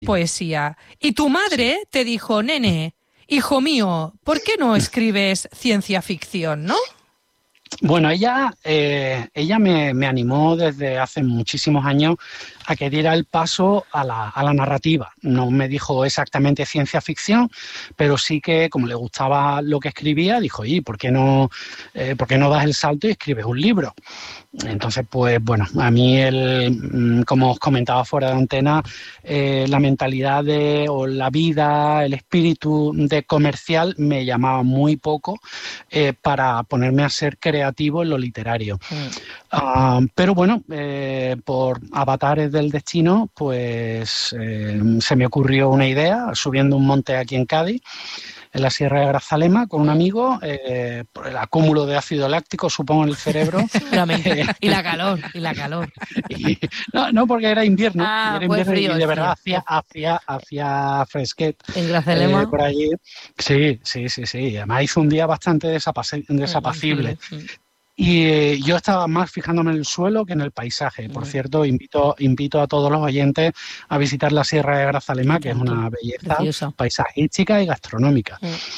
poesía. Y tu madre te dijo, nene, hijo mío, ¿por qué no escribes ciencia ficción, no? Bueno, ella me animó desde hace muchísimos años a que diera el paso a la narrativa. No me dijo exactamente ciencia ficción, pero sí que, como le gustaba lo que escribía, dijo, ¿y por qué no das el salto y escribes un libro? Entonces, pues bueno, a mí, como os comentaba fuera de antena, la mentalidad o la vida, el espíritu de comercial me llamaba muy poco para ponerme a ser creativo en lo literario. Pero bueno, por avatares del destino, pues se me ocurrió una idea subiendo un monte aquí en Cádiz, en la Sierra de Grazalema, con un amigo, por el acúmulo de ácido láctico, supongo, en el cerebro. Y la calor. No, porque era invierno. Era invierno frío, y de verdad hacía fresquet. ¿En Grazalema? Por allí. Sí. Además hizo un día bastante desapacible. Y yo estaba más fijándome en el suelo que en el paisaje. Por cierto, invito a todos los oyentes a visitar la Sierra de Grazalema, que es una belleza preciosa, paisajística y gastronómica.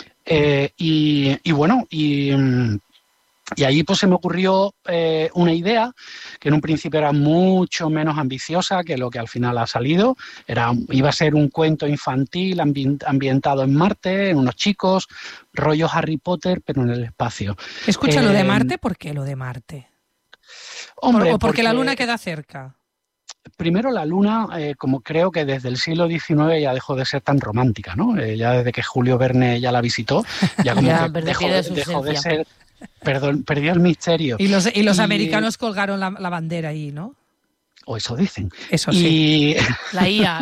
Y ahí pues se me ocurrió una idea que en un principio era mucho menos ambiciosa que lo que al final ha salido. Iba a ser un cuento infantil ambientado en Marte, en unos chicos, rollo Harry Potter, pero en el espacio. Escucha, lo de Marte, ¿por qué lo de Marte? Hombre, ¿O porque la Luna queda cerca? Primero, la Luna, como creo que desde el siglo XIX ya dejó de ser tan romántica, ¿no? Ya desde que Julio Verne ya la visitó, ya como que dejó de ser... perdió el misterio. Y los americanos colgaron la bandera ahí, ¿no? O eso dicen. Eso sí. La IA.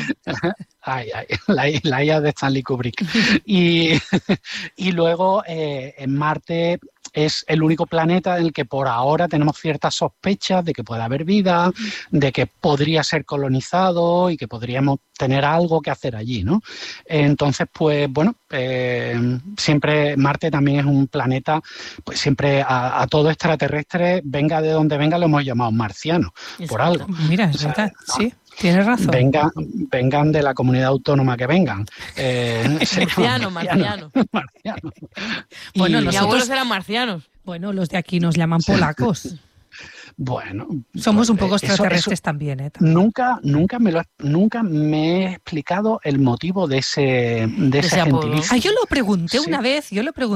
La IA de Stanley Kubrick. Y luego en Marte es el único planeta en el que por ahora tenemos ciertas sospechas de que pueda haber vida, de que podría ser colonizado y que podríamos tener algo que hacer allí, ¿no? Entonces, pues bueno, siempre Marte también es un planeta, pues siempre a todo extraterrestre, venga de donde venga, lo hemos llamado marciano, por algo. Mira, es verdad, sí. Tienes razón. Vengan de la comunidad autónoma que vengan. Marciano. Bueno, mis abuelos eran marcianos. Bueno, los de aquí nos llaman polacos. Bueno, somos un poco extraterrestres también, ¿eh? Nunca me he explicado el motivo de ese gentilicio. Yo lo pregunté una vez,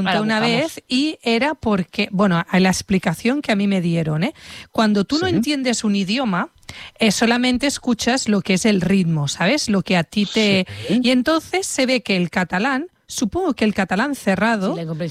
y era porque, bueno, a la explicación que a mí me dieron, cuando tú no entiendes un idioma, solamente escuchas lo que es el ritmo, ¿sabes? Lo que a ti te... Sí. Y entonces se ve que el catalán, supongo que el catalán cerrado,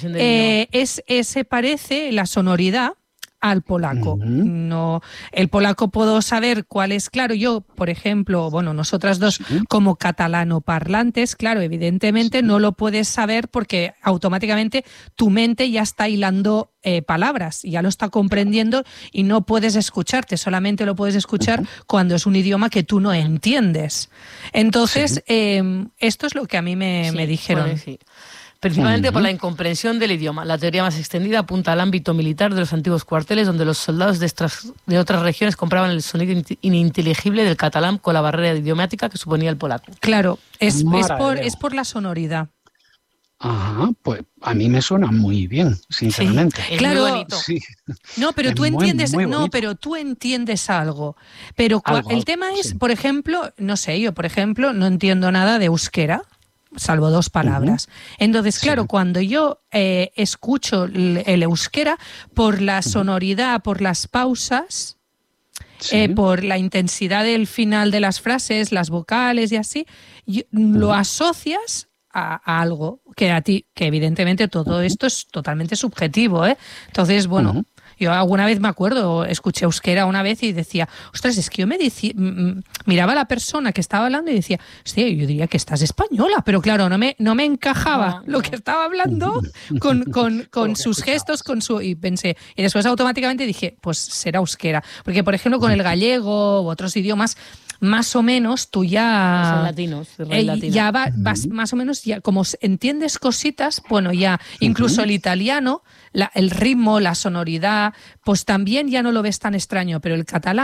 se parece la sonoridad al polaco. No, el polaco puedo saber cuál es, claro, yo, por ejemplo, bueno, nosotras dos como catalanoparlantes, claro, evidentemente no lo puedes saber porque automáticamente tu mente ya está hilando palabras, ya lo está comprendiendo y no puedes escucharte, solamente lo puedes escuchar cuando es un idioma que tú no entiendes. Entonces, esto es lo que a mí me dijeron. Pues principalmente por la incomprensión del idioma. La teoría más extendida apunta al ámbito militar de los antiguos cuarteles, donde los soldados de otras regiones compraban el sonido ininteligible del catalán con la barrera idiomática que suponía el polaco. Claro, es por la sonoridad. Ajá, pues a mí me suena muy bien, sinceramente. Sí, claro, muy bonito. Sí. No, pero tú entiendes algo. Pero el tema es, por ejemplo, no sé, yo por ejemplo no entiendo nada de euskera, salvo 2 palabras. Entonces, claro, cuando yo escucho el euskera, por la sonoridad, por las pausas, por la intensidad del final de las frases, las vocales y así, lo asocias a algo que a ti, que evidentemente todo esto es totalmente subjetivo, ¿eh? Entonces, bueno... Yo alguna vez me acuerdo, escuché euskera una vez y decía, ostras, es que yo miraba a la persona que estaba hablando y decía, hostia, yo diría que estás española, pero claro, no me encajaba lo que estaba hablando con sus gestos, y pensé, y después automáticamente dije, pues será euskera, porque por ejemplo con el gallego u otros idiomas, más o menos tú ya... Son latinos, ya vas más o menos, ya como entiendes cositas, bueno, ya incluso el italiano, el ritmo, la sonoridad, pues también ya no lo ves tan extraño, pero el catalán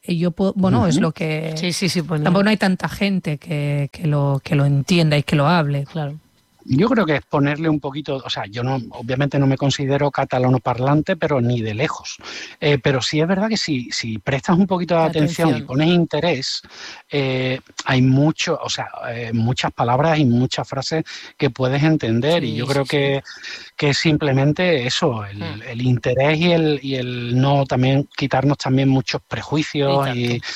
yo puedo, es lo que... Sí, tampoco no hay tanta gente que lo entienda y que lo hable, claro. Yo creo que es ponerle un poquito, o sea, yo obviamente no me considero catalanoparlante, pero ni de lejos. Pero sí es verdad que si prestas un poquito de atención y pones interés, hay muchas palabras y muchas frases que puedes entender. Sí, y yo creo que es simplemente eso, el interés y el no también quitarnos también muchos prejuicios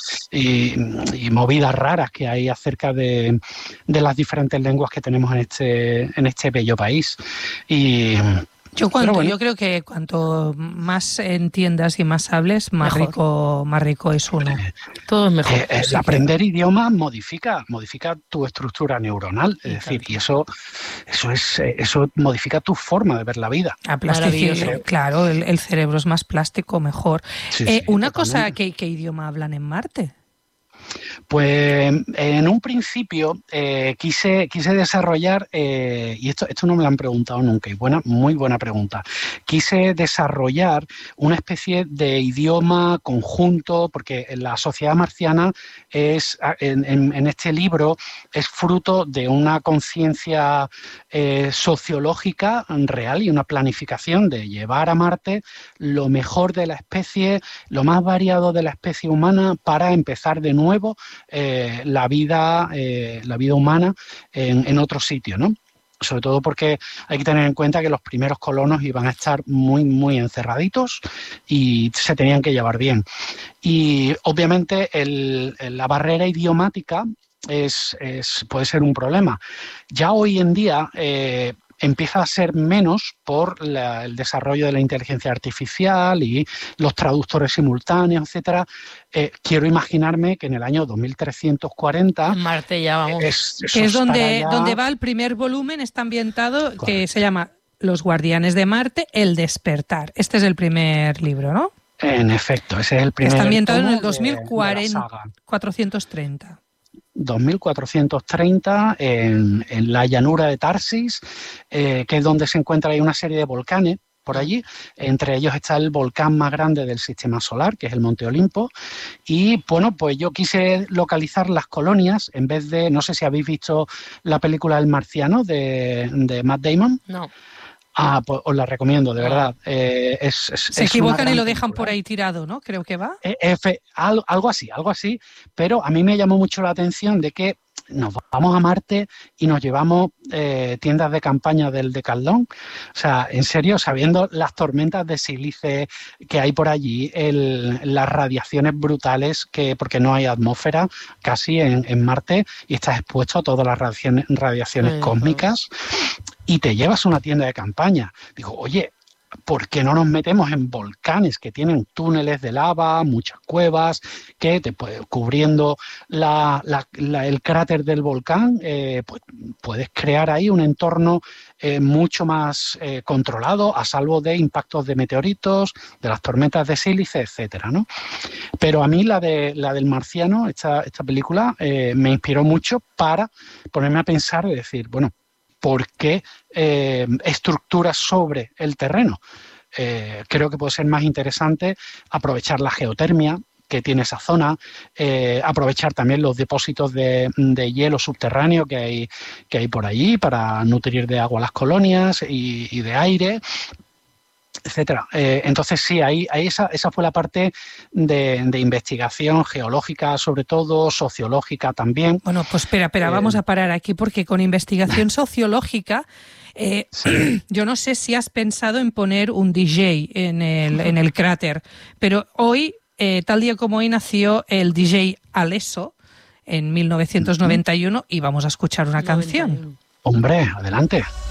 y movidas raras que hay acerca de las diferentes lenguas que tenemos en este bello país. Y yo creo que cuanto más entiendas y más hables, más rico es uno. Todo es mejor. El aprender idiomas modifica tu estructura neuronal, es decir, y eso modifica tu forma de ver la vida. Claro, el cerebro es más plástico, mejor. Sí, una cosa, ¿qué idioma hablan en Marte? Pues en un principio quise desarrollar, y esto no me lo han preguntado nunca, y muy buena pregunta, quise desarrollar una especie de idioma conjunto, porque la sociedad marciana es, en este libro, es fruto de una conciencia sociológica real y una planificación de llevar a Marte lo mejor de la especie, lo más variado de la especie humana para empezar de nuevo la vida humana en otro sitio, ¿no? Sobre todo porque hay que tener en cuenta que los primeros colonos iban a estar muy, muy encerraditos y se tenían que llevar bien. Y obviamente la barrera idiomática puede ser un problema. Ya hoy en día empieza a ser menos por el desarrollo de la inteligencia artificial y los traductores simultáneos, etcétera. Quiero imaginarme que en el año 2340... En Marte ya vamos. Que es donde va el primer volumen, está ambientado, correcto, que se llama Los Guardianes de Marte, El Despertar. Este es el primer libro, ¿no? En efecto, ese es el primer. Está ambientado en el 2430. 2430 en la llanura de Tarsis, que es donde se encuentra ahí una serie de volcanes por allí. Entre ellos está el volcán más grande del sistema solar, que es el Monte Olimpo. Y bueno, pues yo quise localizar las colonias en vez de, no sé si habéis visto la película El Marciano de Matt Damon. No. Pues os la recomiendo, de verdad. Se equivocan y lo dejan por ahí tirado, ¿no? Creo que va. Algo así, pero a mí me llamó mucho la atención de que nos vamos a Marte y nos llevamos tiendas de campaña del Decathlon. O sea, en serio, sabiendo las tormentas de sílice que hay por allí, las radiaciones brutales, porque no hay atmósfera casi en Marte y estás expuesto a todas las radiaciones cósmicas. Y te llevas una tienda de campaña. Digo, oye, ¿por qué no nos metemos en volcanes que tienen túneles de lava, muchas cuevas, que cubriendo el cráter del volcán, pues puedes crear ahí un entorno mucho más controlado, a salvo de impactos de meteoritos, de las tormentas de sílice, etcétera, ¿no? Pero a mí la del Marciano, esta película, me inspiró mucho para ponerme a pensar y decir, bueno, ¿por qué estructuras sobre el terreno? Creo que puede ser más interesante aprovechar la geotermia que tiene esa zona, aprovechar también los depósitos de hielo subterráneo que hay por allí para nutrir de agua las colonias y de aire, etcétera. Entonces sí, ahí esa fue la parte de investigación geológica, sobre todo sociológica también. Bueno, pues espera, vamos a parar aquí porque con investigación sociológica sí. Yo no sé si has pensado en poner un DJ en el cráter, pero hoy, tal día como hoy, nació el DJ Alesso en 1991 y vamos a escuchar una canción. Hombre, adelante.